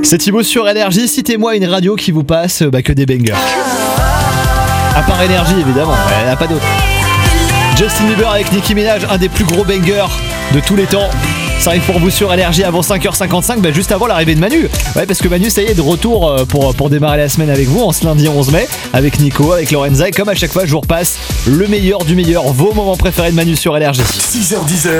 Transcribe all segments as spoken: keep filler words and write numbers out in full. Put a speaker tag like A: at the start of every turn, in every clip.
A: C'est Thibaut sur Énergie. Citez-moi une radio qui vous passe bah, que des bangers. À part Énergie, évidemment, il n'y en a pas d'autre. Justin Bieber avec Nicki Minaj, un des plus gros bangers de tous les temps. Ça arrive pour vous sur Énergie avant cinq heures cinquante-cinq, bah juste avant l'arrivée de Manu. Ouais, parce que Manu, ça y est, de retour pour, pour démarrer la semaine avec vous en ce lundi onze mai, avec Nico, avec Lorenza. Et comme à chaque fois, je vous repasse le meilleur du meilleur, vos moments préférés de Manu sur Énergie.
B: six heures dix.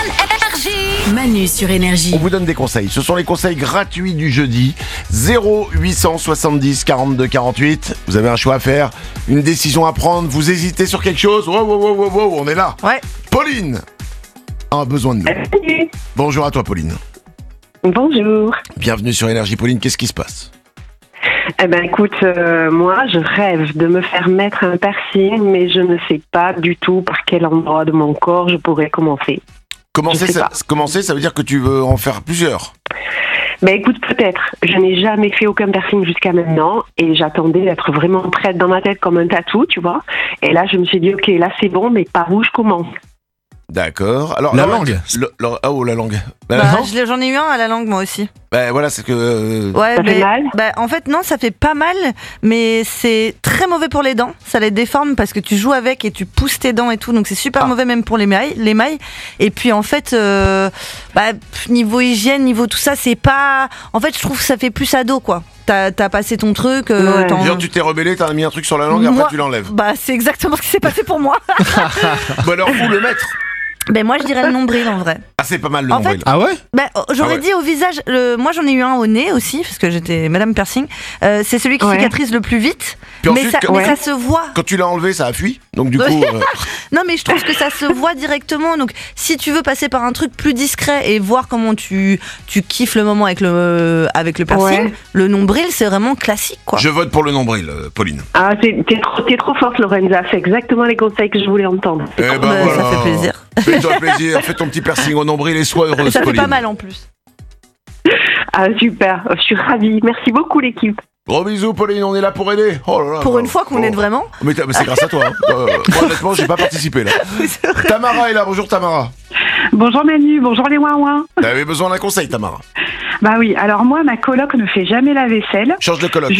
C: Manu sur Énergie.
B: On vous donne des conseils. Ce sont les conseils gratuits du jeudi. zéro huit cent soixante-dix quarante-deux quarante-huit. Vous avez un choix à faire, une décision à prendre. Vous hésitez sur quelque chose. Wow, wow, wow, wow, wow, on est là.
D: Ouais.
B: Pauline a besoin de nous.
E: Salut.
B: Bonjour à toi, Pauline.
E: Bonjour.
B: Bienvenue sur Énergie. Pauline, qu'est-ce qui se passe?
E: Eh ben écoute, euh, moi je rêve de me faire mettre un piercing, mais je ne sais pas du tout par quel endroit de mon corps je pourrais commencer.
B: Commencer,
E: Je sais
B: ça,
E: pas.
B: commencer, ça veut dire que tu veux en faire plusieurs.
E: Ben écoute, peut-être. Je n'ai jamais fait aucun piercing jusqu'à maintenant et j'attendais d'être vraiment prête dans ma tête comme un tatou, tu vois. Et là, je me suis dit, ok, là c'est bon, mais par où je commence?
B: D'accord. Alors
A: La
B: alors,
A: langue.
B: le- le- Ah oh, la langue. Bah,
D: Bah,
B: non.
D: je l'ai- j'en ai eu un à la langue moi aussi.
B: Bah, voilà, c'est que... euh,
D: Ouais,
E: Ça fait
D: mais-
E: mal
D: bah, en fait non, ça fait pas mal, mais c'est très mauvais pour les dents. Ça les déforme parce que tu joues avec et tu pousses tes dents et tout, donc c'est super
B: Ah.
D: mauvais même pour les mailles. Les mailles. Et puis en fait, euh, bah, pff, niveau hygiène, niveau tout ça, c'est pas. En fait, je trouve que ça fait plus ado quoi. T'as, t'as passé ton truc. euh,
E: Ouais.
D: t'en-
B: Genre, tu t'es rebellé, t'as mis un truc sur la langue,
D: Moi-
B: après tu l'enlèves.
D: Bah c'est exactement ce qui s'est passé pour moi.
B: Bah alors, où le mettre?
D: Ben moi je dirais le nombril en vrai.
B: Ah, c'est pas mal le
D: En
B: nombril.
A: Ah ouais?
D: Ben, oh, j'aurais
B: Ah ouais.
D: dit au visage, le- moi j'en ai eu un au nez aussi, parce que j'étais Madame Piercing. Euh, c'est celui qui
E: Ouais.
D: cicatrise le plus vite,
B: Puis
D: mais,
B: ensuite,
D: ça,
B: que-
D: mais
E: Ouais.
D: ça se voit.
B: Quand tu l'as enlevé, ça a fui. Donc du coup...
D: Ouais.
B: euh,
D: Non mais je trouve que ça se voit directement, donc si tu veux passer par un truc plus discret et voir comment tu, tu kiffes le moment avec le, avec le piercing,
E: Ouais.
D: le nombril c'est vraiment classique quoi.
B: Je vote pour le nombril, euh, Pauline.
E: Ah, t'es, t'es trop, t'es trop forte, Lorenza. C'est exactement les conseils que je voulais entendre.
B: Eh ben
D: Ben,
B: voilà.
D: ça fait plaisir.
B: Fais-toi plaisir, fais ton petit piercing au nombril et sois
D: Et
B: heureuse,
D: ça fait
B: Pauline.
D: pas mal en plus.
E: Ah, super. Je suis ravie. Merci beaucoup, l'équipe.
B: Gros bisous, Pauline, on est là pour aider. Oh là là.
D: Pour
B: là.
D: une fois qu'on
B: Oh.
D: aide vraiment.
B: Mais, t'as- mais c'est grâce à toi. hein. Euh, moi, honnêtement, j'ai pas participé là. Tamara est là, bonjour Tamara.
F: Bonjour Manu, bonjour les ouin-ouin.
B: T'avais besoin d'un conseil, Tamara.
F: Bah oui, alors moi, ma coloc ne fait jamais la vaisselle.
B: Change de coloc.
F: Je-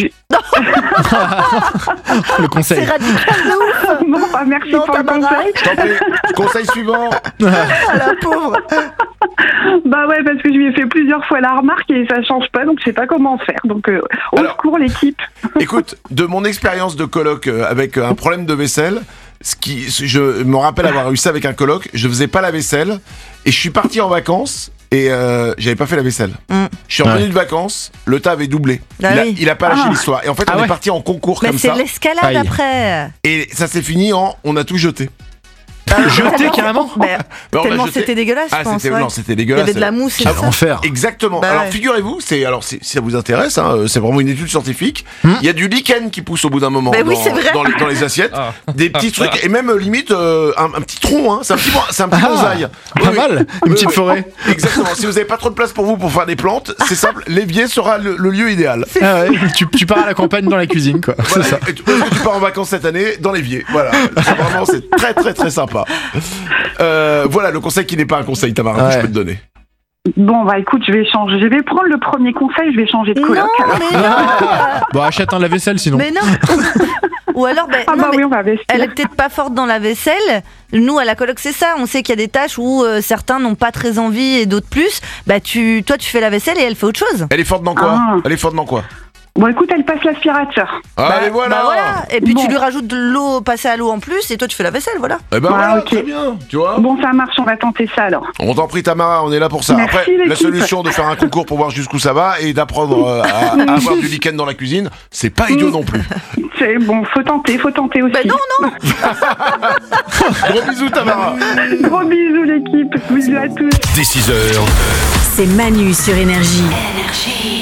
A: Le conseil.
D: C'est radical de ouf.
F: Bon, bah merci
D: Non,
F: pour le
D: Tamara.
F: conseil.
B: Je t'en prie. Conseil suivant.
D: Ah, la pauvre.
F: Bah ouais, parce que je lui ai fait plusieurs fois la remarque et ça change pas, donc je sais pas comment faire. Donc euh, au
B: Alors-
F: secours l'équipe.
B: Écoute, de mon expérience de coloc euh, avec euh, un problème de vaisselle, ce qui, je me rappelle avoir eu ça avec un coloc, je faisais pas la vaisselle et je suis parti en vacances et euh, j'avais pas fait la vaisselle.
D: Mm.
B: Je suis revenu
A: Ouais.
B: de vacances, le tas avait doublé.
D: Ah
B: il, a,
D: oui.
B: il a pas lâché
F: Ah.
B: l'histoire. Et en fait,
A: Ah
B: on
A: ouais.
B: est parti en concours
D: Mais
B: comme
D: c'est
B: ça
D: l'escalade
A: Aïe.
D: après.
B: et ça s'est fini en on a tout jeté.
A: Jeté carrément?
D: Ben,
B: Bah, on a
D: tellement
B: jeté-
D: c'était dégueulasse,
B: Ah,
D: je pense.
B: c'était
D: ouais.
B: non, c'était
D: Il y
B: dégueulasse.
D: avait de la mousse et
A: Ah,
D: tout ça.
A: enfer.
B: Exactement.
D: Bah
B: alors
D: ouais.
B: figurez-vous, c'est alors si si ça vous intéresse, hein, euh, c'est vraiment une étude scientifique.
A: Hmm.
B: Il y a du lichen qui pousse au bout d'un moment
D: Bah oui,
B: dans,
D: c'est vrai.
B: dans les, dans les assiettes, des petits trucs et même euh, limite euh, un, un petit tronc. Hein, c'est un petit bon- c'est un petit
A: Ah,
B: bonsaï.
A: pas
B: Oui,
A: mal. Une
B: oui,
A: petite
B: oui.
A: forêt.
B: Exactement. Si vous n'avez pas trop de place pour vous pour faire des plantes, c'est simple. L'évier sera le, le lieu idéal.
A: Ah ouais, tu, tu pars à la campagne dans la cuisine quoi.
B: Voilà.
A: C'est ça.
B: Et tu, est-ce que tu pars en vacances cette année dans l'évier. Voilà. C'est vraiment c'est très très très sympa. Euh, voilà le conseil qui n'est pas un conseil, Tamara, que
A: Ouais.
B: je peux te donner.
F: Bon bah écoute, je vais changer. Je vais prendre le premier conseil, je vais changer de
D: Non,
F: coloc. alors.
D: mais non.
A: Bon, achète un lave-vaisselle sinon.
D: Mais non. Ou alors, ben,
F: Ah
D: non,
F: bah
D: mais
F: oui, on va vestir.
D: elle est peut-être pas forte dans la vaisselle. Nous, à la coloc, c'est ça. On sait qu'il y a des tâches où euh, certains n'ont pas très envie et d'autres plus. Bah, tu, toi, tu fais la vaisselle et elle fait autre chose.
B: Elle est forte dans quoi
F: Ah.
B: Elle est forte dans quoi
F: Bon écoute, elle passe l'aspirateur.
B: Allez
D: bah,
B: voilà.
D: bah voilà. Et puis
F: Bon.
D: tu lui rajoutes de l'eau, passer à l'eau en plus, et toi, tu fais la vaisselle, voilà.
B: Eh ben
F: Ah,
B: voilà,
F: ok.
B: très bien, tu vois.
F: Bon ça marche, on va tenter ça alors.
B: On t'en prie Tamara, on est là pour ça.
F: Merci,
B: Après, la
F: l'équipe.
B: solution de faire un concours pour voir jusqu'où ça va et d'apprendre euh, à, à avoir du lichen dans la cuisine, c'est pas idiot non plus.
F: C'est bon, faut tenter, faut tenter aussi.
D: Bah non, non.
B: Gros bisous Tamara.
F: Gros bisous l'équipe, bisous à tous.
G: Dès six heures.
C: C'est Manu sur Énergie.